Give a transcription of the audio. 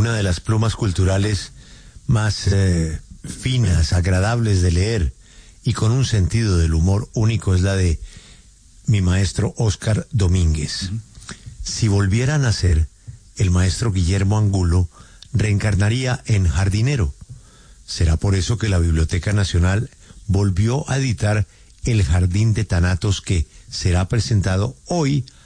una de las plumas culturales más finas, agradables de leer y con un sentido del humor único es la de mi maestro Óscar Domínguez. Si volviera a nacer, el maestro Guillermo Angulo reencarnaría en jardinero. Será por eso que la Biblioteca Nacional volvió a editar El Jardín de Thanatos, que será presentado hoy